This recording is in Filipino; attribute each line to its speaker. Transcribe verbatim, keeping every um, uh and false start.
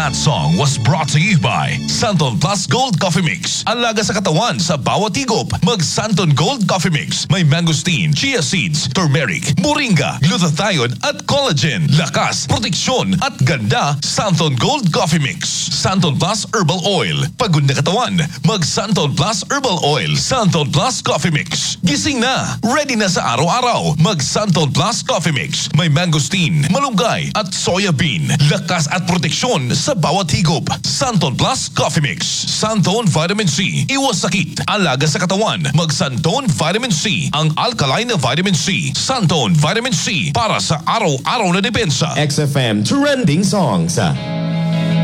Speaker 1: That song was brought to you by Santon Plus Gold Coffee Mix. Alaga sa katawan sa bawat higop. Mag Santon Gold Coffee Mix. May mangosteen, chia seeds, turmeric, moringa, glutathione at collagen. Lakas, proteksyon at ganda. Santon Gold Coffee Mix. Santon Plus Herbal Oil. Pagod na katawan. Mag Santon Plus Herbal Oil. Santon Plus Coffee Mix. Gising na. Ready na sa araw-araw. Mag Santon Plus Coffee Mix. May mangosteen, malunggay at soya bean. Lakas at proteksyon sa bawat higop. Santon Plus Coffee Mix. Santon Vitamin C. Iwas sakit. Alaga sa katawan. Mag Santon Vitamin C. Ang alkaline na vitamin C. Santon Vitamin C. Para sa araw-araw na depensa.
Speaker 2: X F M Trending Songs.